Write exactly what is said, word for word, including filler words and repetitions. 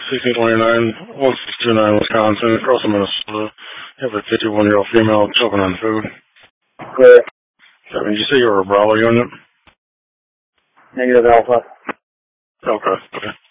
sixteen twenty-nine, one six two nine, Wisconsin, across from Minnesota. You have a fifty-one-year-old female choking on food. Correct. So, did you say you were a Bravo unit? Negative Alpha. Okay, okay.